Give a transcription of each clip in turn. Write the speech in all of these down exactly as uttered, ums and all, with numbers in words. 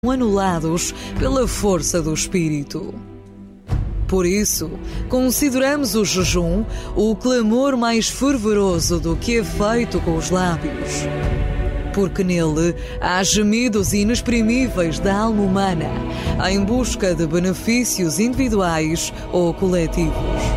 anulados pela força do Espírito. Por isso, consideramos o jejum o clamor mais fervoroso do que é feito com os lábios, porque nele há gemidos inexprimíveis da alma humana em busca de benefícios individuais ou coletivos.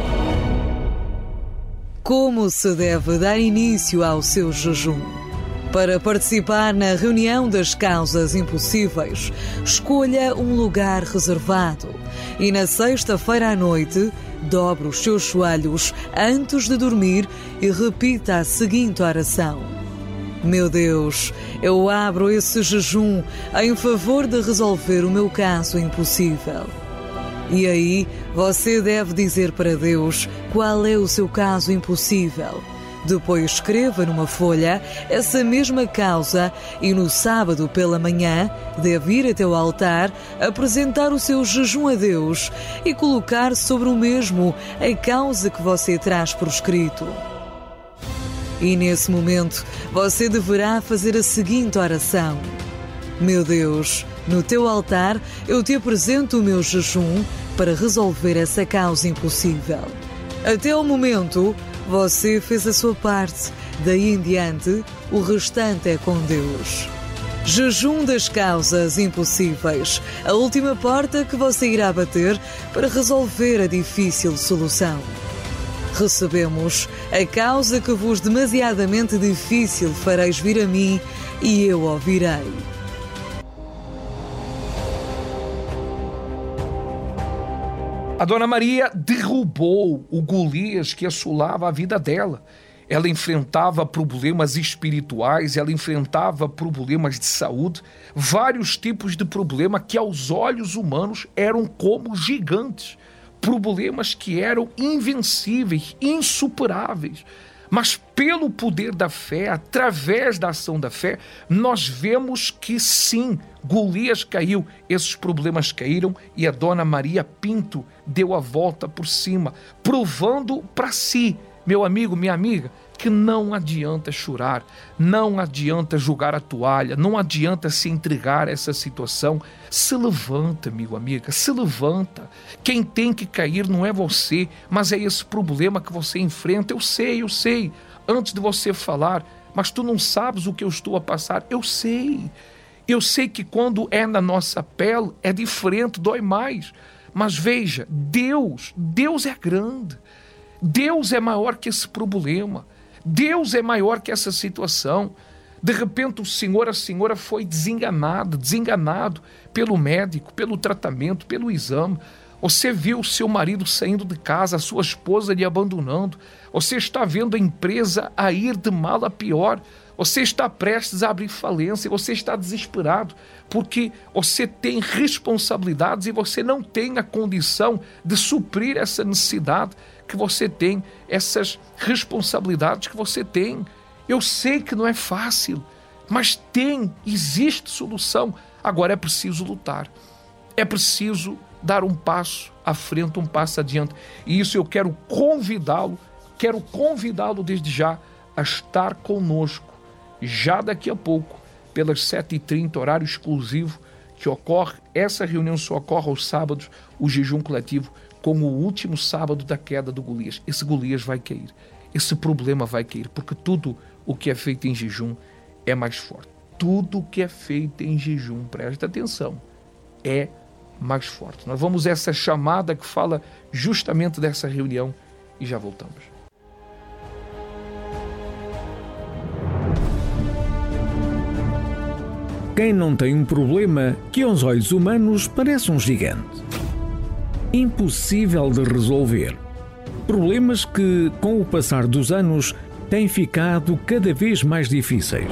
Como se deve dar início ao seu jejum? Para participar na reunião das causas impossíveis, escolha um lugar reservado e na sexta-feira à noite, dobre os seus joelhos antes de dormir e repita a seguinte oração: Meu Deus, eu abro esse jejum em favor de resolver o meu caso impossível. E aí, você deve dizer para Deus qual é o seu caso impossível. Depois escreva numa folha essa mesma causa e no sábado pela manhã deve ir até o altar, apresentar o seu jejum a Deus e colocar sobre o mesmo a causa que você traz por escrito. E nesse momento você deverá fazer a seguinte oração: Meu Deus, no teu altar eu te apresento o meu jejum para resolver essa causa impossível. Até o momento, você fez a sua parte, daí em diante, o restante é com Deus. Jejum das causas impossíveis, a última porta que você irá bater para resolver a difícil solução. Recebemos a causa que vos demasiadamente difícil fareis vir a mim e eu ouvirei. A Dona Maria derrubou o Golias que assolava a vida dela. Ela enfrentava problemas espirituais, ela enfrentava problemas de saúde, vários tipos de problema que aos olhos humanos eram como gigantes, problemas que eram invencíveis, insuperáveis. Mas pelo poder da fé, através da ação da fé, nós vemos que sim, Golias caiu, esses problemas caíram e a Dona Maria Pinto deu a volta por cima, provando para si, meu amigo, minha amiga, que não adianta chorar, não adianta jogar a toalha, não adianta se entregar a essa situação. Se levanta, amigo, amiga, se levanta. Quem tem que cair não é você, mas é esse problema que você enfrenta. Eu sei, eu sei, antes de você falar, mas tu não sabes o que eu estou a passar. Eu sei, eu sei que quando é na nossa pele é diferente, dói mais. Mas veja, Deus, Deus é grande. Deus é maior que esse problema. Deus é maior que essa situação. De repente o senhor, a senhora foi desenganado, desenganado pelo médico, pelo tratamento, pelo exame. Você viu o seu marido saindo de casa, a sua esposa lhe abandonando. Você está vendo a empresa a ir de mal a pior. Você está prestes a abrir falência, você está desesperado porque você tem responsabilidades e você não tem a condição de suprir essa necessidade que você tem, essas responsabilidades que você tem. Eu sei que não é fácil, mas tem, existe solução. Agora é preciso lutar, é preciso dar um passo à frente, um passo adiante. E isso eu quero convidá-lo, quero convidá-lo desde já a estar conosco, já daqui a pouco, pelas sete e trinta, horário exclusivo, que ocorre, essa reunião só ocorre aos sábados, o jejum coletivo, como o último sábado da queda do Golias. Esse Golias vai cair, esse problema vai cair, porque tudo o que é feito em jejum é mais forte. Tudo o que é feito em jejum, presta atenção, é mais forte. Nós vamos a essa chamada que fala justamente dessa reunião e já voltamos. Quem não tem um problema que aos olhos humanos parece um gigante, impossível de resolver. Problemas que, com o passar dos anos, têm ficado cada vez mais difíceis.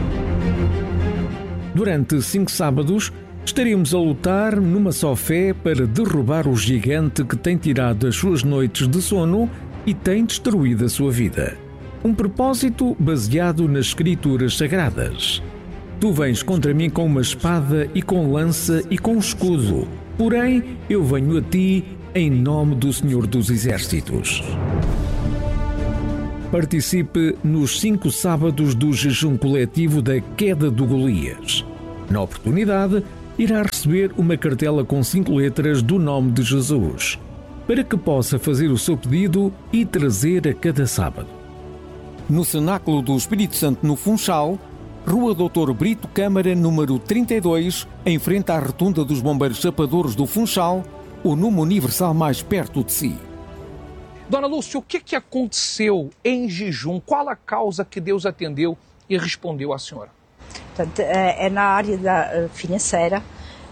Durante cinco sábados, estaremos a lutar numa só fé para derrubar o gigante que tem tirado as suas noites de sono e tem destruído a sua vida. Um propósito baseado nas Escrituras Sagradas. Tu vens contra mim com uma espada e com lança e com escudo. Porém, eu venho a ti em nome do Senhor dos Exércitos. Participe nos cinco sábados do jejum coletivo da queda do Golias. Na oportunidade, irá receber uma cartela com cinco letras do nome de Jesus, para que possa fazer o seu pedido e trazer a cada sábado. No Cenáculo do Espírito Santo, no Funchal, Rua doutor Brito Câmara, número trinta e dois, em frente à Rotunda dos Bombeiros Chapadores do Funchal, o número universal mais perto de si. Dona Lúcia, o que, que aconteceu em jejum? Qual a causa que Deus atendeu e respondeu à senhora? Portanto, é na área da financeira.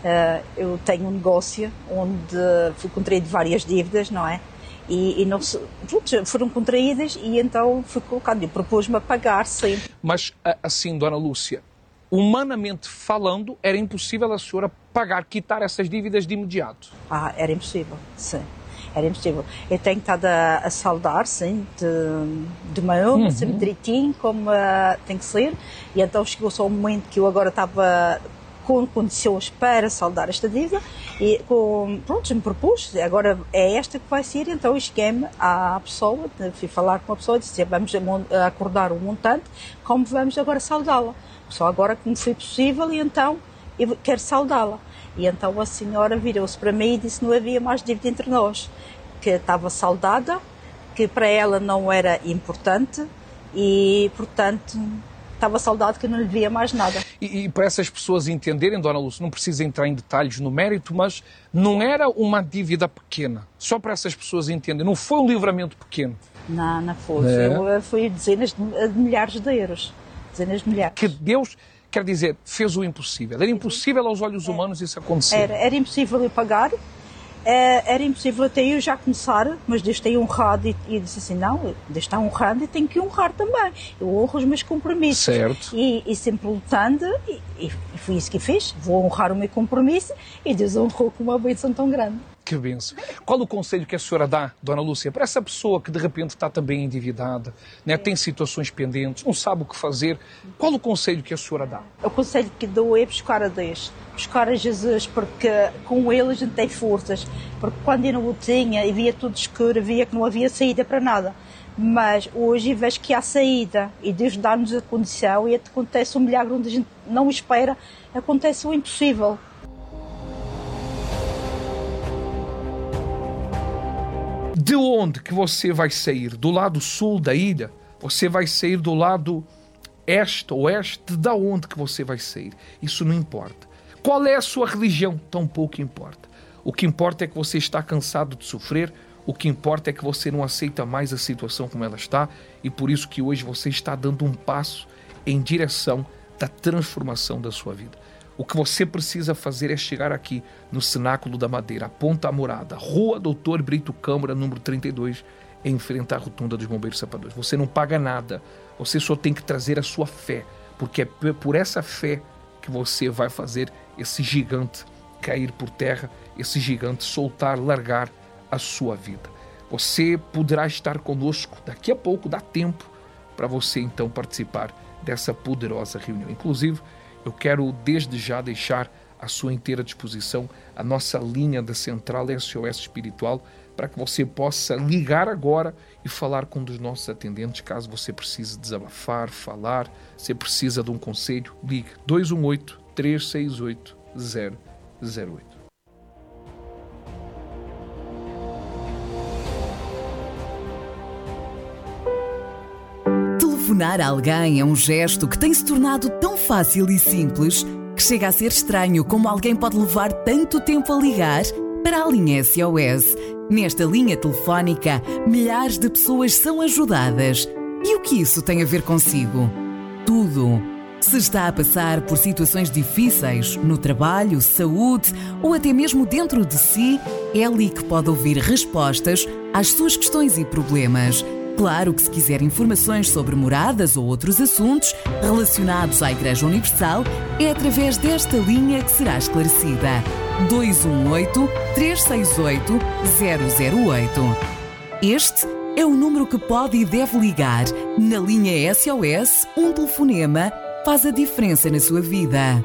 Eu tenho um negócio onde fui contraído várias dívidas, não é? E, e não se, foram contraídas e então fui colocado. Eu propus-me a pagar sempre. Mas, assim, Dona Lúcia, humanamente falando, era impossível a senhora pagar, quitar essas dívidas de imediato? Ah, era impossível, sim. Era impossível. Eu tenho estado a, a saldar, sim, de, de uma alma, uhum. sempre direitinho, como uh, tem que ser. E então chegou só o momento que eu agora estava com condições para saldar esta dívida e com, pronto, me propus, agora é esta que vai ser, então eu cheguei-me à pessoa, fui falar com a pessoa e disse, vamos acordar um montante, como vamos agora saldá-la? Só agora que me foi possível e então eu quero saldá-la. E então a senhora virou-se para mim e disse que não havia mais dívida entre nós, que estava saldada, que para ela não era importante e, portanto, estava saldado, que não lhe devia mais nada. E, e para essas pessoas entenderem, Dona Lúcia, não precisa entrar em detalhes no mérito, mas não era uma dívida pequena. Só para essas pessoas entenderem, não foi um livramento pequeno. Não, não foi. É. Foi dezenas de, de milhares de euros. Dezenas de milhares. Que Deus, quer dizer, fez o impossível. Era impossível aos olhos era. humanos isso acontecer. Era, era impossível eu pagar. Era impossível até eu já começar, mas Deus tem honrado e, e disse assim, não, Deus está honrando e tem que honrar também. Eu honro os meus compromissos. Certo. E, e sempre lutando, e, e foi isso que fiz. Vou honrar o meu compromisso e Deus honrou com uma bênção tão grande. Que bênção. Qual o conselho que a senhora dá, Dona Lúcia, para essa pessoa que de repente está também endividada, né, tem situações pendentes, não sabe o que fazer? Qual o conselho que a senhora dá? O conselho que dou é buscar a Deus, buscar a Jesus, porque com Ele a gente tem forças. Porque quando eu não o tinha e via tudo escuro, via que não havia saída para nada. Mas hoje vejo que há saída e Deus dá-nos a condição e acontece um milagre onde a gente não espera, acontece o impossível. De onde que você vai sair? Do lado sul da ilha? Você vai sair do lado este, oeste? Da onde que você vai sair? Isso não importa. Qual é a sua religião? Tão pouco importa. O que importa é que você está cansado de sofrer. O que importa é que você não aceita mais a situação como ela está. E por isso que hoje você está dando um passo em direção da transformação da sua vida. O que você precisa fazer é chegar aqui no Cenáculo da Madeira, a Ponta Morada, Rua doutor Brito Câmara, número trinta e dois, em frente à Rotunda dos Bombeiros Chapadores. Você não paga nada, você só tem que trazer a sua fé, porque é por essa fé que você vai fazer esse gigante cair por terra, esse gigante soltar, largar a sua vida. Você poderá estar conosco daqui a pouco, dá tempo para você então participar dessa poderosa reunião. Inclusive, eu quero desde já deixar à sua inteira disposição a nossa linha da Central S O S Espiritual para que você possa ligar agora e falar com um dos nossos atendentes, caso você precise desabafar, falar, você precisa de um conselho, ligue dois um oito, três seis oito, zero zero oito. Telefonar a alguém é um gesto que tem se tornado tão fácil e simples que chega a ser estranho como alguém pode levar tanto tempo a ligar para a linha S O S. Nesta linha telefónica, milhares de pessoas são ajudadas. E o que isso tem a ver consigo? Tudo. Se está a passar por situações difíceis no trabalho, saúde ou até mesmo dentro de si, é ali que pode ouvir respostas às suas questões e problemas. Claro que se quiser informações sobre moradas ou outros assuntos relacionados à Igreja Universal, é através desta linha que será esclarecida. dois um oito, três seis oito, zero zero oito. Este é o número que pode e deve ligar. Na linha S O S, um telefonema faz a diferença na sua vida.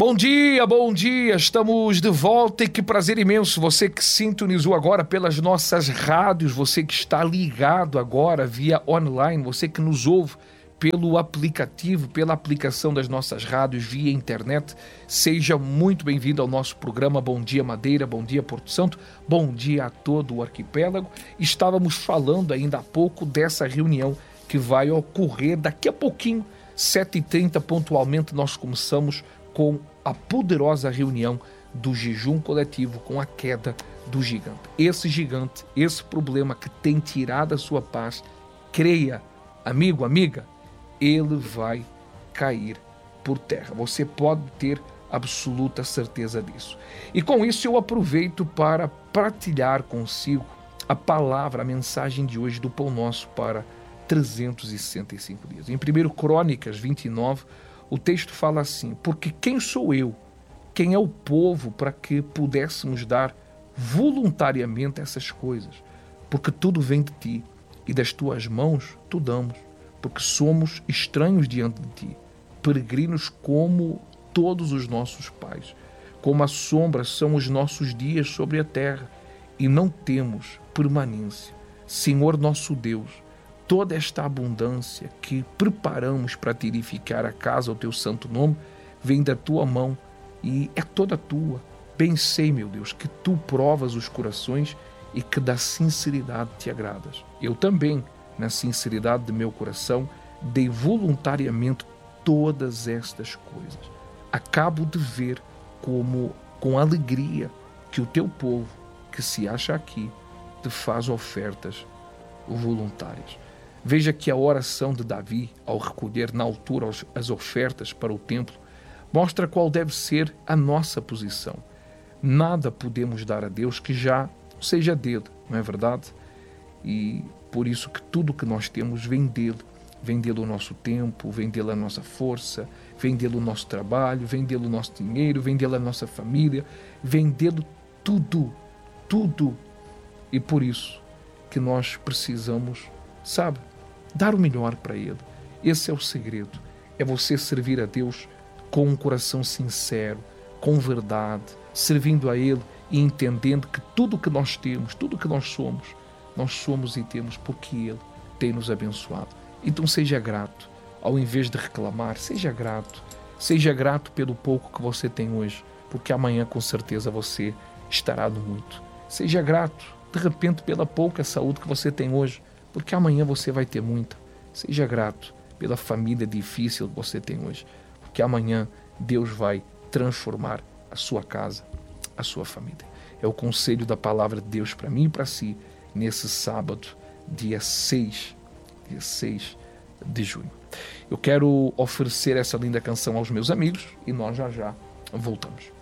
Bom dia, bom dia, estamos de volta e que prazer imenso você que sintonizou agora pelas nossas rádios, você que está ligado agora via online, você que nos ouve pelo aplicativo, pela aplicação das nossas rádios via internet, seja muito bem-vindo ao nosso programa Bom Dia Madeira, Bom Dia Porto Santo, bom dia a todo o arquipélago. Estávamos falando ainda há pouco dessa reunião que vai ocorrer daqui a pouquinho, sete e trinta pontualmente nós começamos com a poderosa reunião do jejum coletivo com a queda do gigante. Esse gigante, esse problema que tem tirado a sua paz, creia, amigo, amiga, ele vai cair por terra. Você pode ter absoluta certeza disso. E com isso eu aproveito para partilhar consigo a palavra, a mensagem de hoje do Pão Nosso para trezentos e sessenta e cinco dias. Em primeiro Crônicas vinte e nove, o texto fala assim: porque quem sou eu, quem é o povo para que pudéssemos dar voluntariamente essas coisas? Porque tudo vem de ti e das tuas mãos tu damos, porque somos estranhos diante de ti, peregrinos como todos os nossos pais. Como a sombra são os nossos dias sobre a terra e não temos permanência. Senhor nosso Deus, toda esta abundância que preparamos para te edificar a casa ao teu santo nome, vem da tua mão e é toda tua. Bem sei, meu Deus, que tu provas os corações e que da sinceridade te agradas. Eu também, na sinceridade de meu coração, dei voluntariamente todas estas coisas. Acabo de ver como, com alegria, que o teu povo, que se acha aqui, te faz ofertas voluntárias. Veja que a oração de Davi, ao recolher na altura as ofertas para o templo, mostra qual deve ser a nossa posição. Nada podemos dar a Deus que já seja dele, não é verdade? E por isso que tudo que nós temos vem dele. Vem dele o nosso tempo, vem dele a nossa força, vem dele o nosso trabalho, vem dele o nosso dinheiro, vem dele a nossa família, vem dele tudo, tudo. E por isso que nós precisamos, sabe, dar o melhor para ele. Esse é o segredo. É você servir a Deus com um coração sincero, com verdade, servindo a ele e entendendo que tudo que nós temos, tudo que nós somos, nós somos e temos porque ele tem nos abençoado. Então seja grato. Ao invés de reclamar, seja grato. Seja grato pelo pouco que você tem hoje, porque amanhã com certeza você estará no muito. Seja grato, de repente, pela pouca saúde que você tem hoje, porque amanhã você vai ter muita. Seja grato pela família difícil que você tem hoje, porque amanhã Deus vai transformar a sua casa, a sua família. É o conselho da palavra de Deus para mim e para si, nesse sábado, dia seis, dia seis de junho. Eu quero oferecer essa linda canção aos meus amigos e nós já já voltamos.